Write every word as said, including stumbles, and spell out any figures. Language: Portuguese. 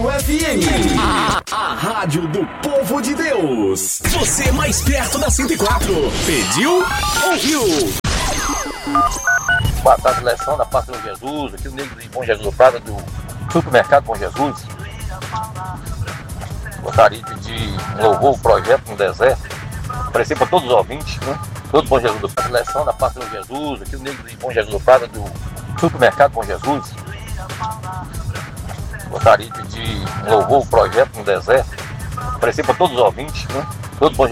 F M, a, a rádio do povo de Deus. Você mais perto da cento e quatro. Pediu, ouviu. Boa tarde, seleção da Paz do Jesus, aqui no Negro de Bom Jesus do Prado, do Supermercado Bom Jesus. Gostaria de pedir um louvor, um projeto no deserto, oferecer para todos os ouvintes, né? Todo Bom Jesus do Prado, seleção da Paz do Jesus, aqui no Negro de Bom Jesus do Prado, do Supermercado Bom Jesus. Gostaria de pedir um louvor, um projeto no deserto, oferecer para todos os ouvintes, né? Todo Bom